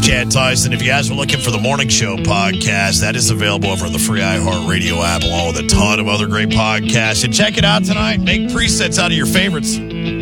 Chad Tyson. If you guys are looking for the Morning Show podcast, that is available over on the free iHeartRadio app, along with a ton of other great podcasts. And check it out tonight. Make presets out of your favorites.